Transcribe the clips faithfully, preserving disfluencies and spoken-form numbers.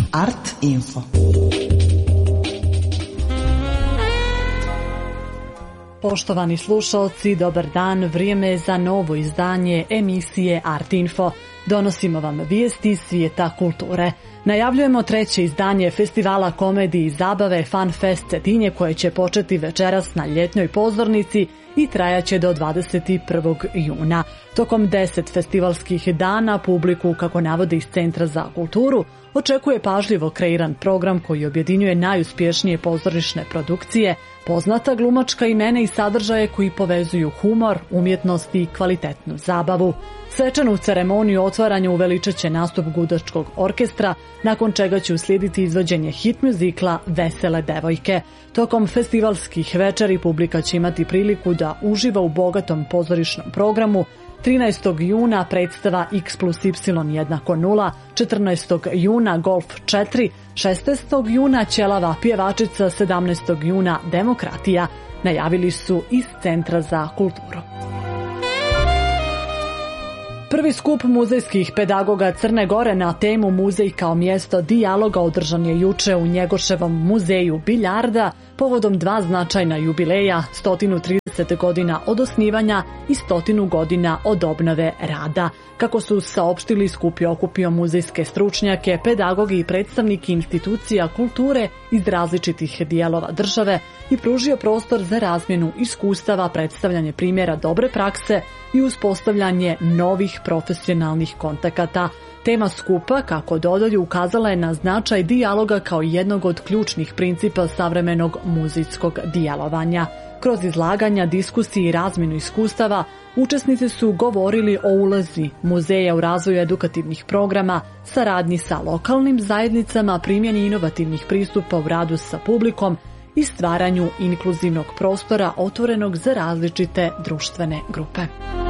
Art Info. Poštovani slušalci, dobar dan, vrijeme je za novo izdanje emisije Art Info. Donosimo vam vijesti iz svijeta kulture. Najavljujemo treće izdanje festivala komedije i zabave Fun Fest Cetinje koje će početi večeras na ljetnjoj pozornici i trajaće do dvadeset prvog juna. Tokom deset festivalskih dana publiku, kako navode iz Centra za kulturu, očekuje pažljivo kreiran program koji objedinjuje najuspješnije pozorišne produkcije, poznata glumačka imena i sadržaje koji povezuju humor, umjetnost i kvalitetnu zabavu. Svečanu ceremoniju otvaranja uveličat će nastup gudačkog orkestra, nakon čega će uslijediti izvođenje hit muzikla Vesele devojke. Tokom festivalskih večeri publika će imati priliku da uživa u bogatom pozorišnom programu. trinaestog juna predstava X plus Y jednako nula, četrnaestog juna Golf četiri, šesnaestog juna Ćelava pjevačica, sedamnaestog juna Demokratija, najavili su iz Centra za kulturu. Prvi skup muzejskih pedagoga Crne Gore na temu Muzej kao mjesto dijaloga održan je juče u Njegoševom muzeju biljarda povodom dva značajna jubileja, sto trideset godina od osnivanja i sto godina od obnove rada. Kako su saopštili, skup je okupio muzejske stručnjake, pedagoge i predstavnike institucija kulture iz različitih dijelova države i pružio prostor za razmjenu iskustava, predstavljanje primjera dobre prakse i uspostavljanje novih profesionalnih kontakata. Tema skupa, kako dodaju, ukazala je na značaj dijaloga kao jednog od ključnih principa savremenog muzejskog djelovanja. Kroz izlaganja, diskusije i razmjenu iskustava, učesnici su govorili o ulozi muzeja u razvoju edukativnih programa, saradnji sa lokalnim zajednicama, primjeni inovativnih pristupa u radu sa publikom i stvaranju inkluzivnog prostora otvorenog za različite društvene grupe.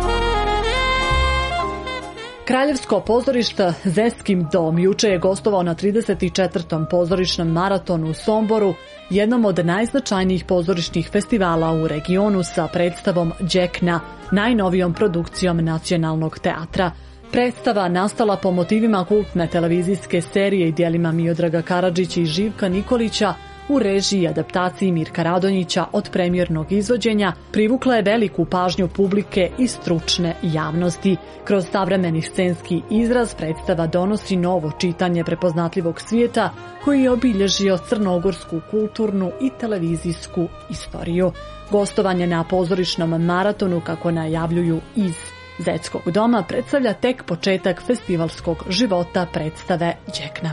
Kraljevsko pozorište Zeskim dom juče je gostovao na trideset četvrtom pozorišnom maratonu u Somboru, jednom od najznačajnijih pozorišnih festivala u regionu sa predstavom Đekna, najnovijom produkcijom Nacionalnog teatra. Predstava, nastala po motivima kultne televizijske serije i djelima Miodraga Karadžića i Živka Nikolića, u režiji i adaptaciji Mirka Radonjića od premijernog izvođenja, privukla je veliku pažnju publike i stručne javnosti. Kroz savremeni scenski izraz predstava donosi novo čitanje prepoznatljivog svijeta koji je obilježio crnogorsku kulturnu i televizijsku istoriju. Gostovanje na pozorišnom maratonu, kako najavljuju iz Zetskog doma, predstavlja tek početak festivalskog života predstave Đekna.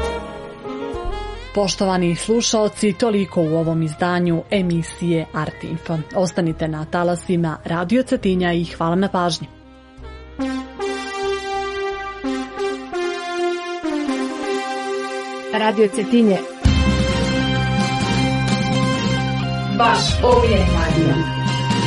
Poštovani slušaoci, toliko u ovom izdanju emisije Art Info. Ostanite na talasima Radio Cetinja i hvala na pažnji. Radio Cetinje. Baš uvijek radio.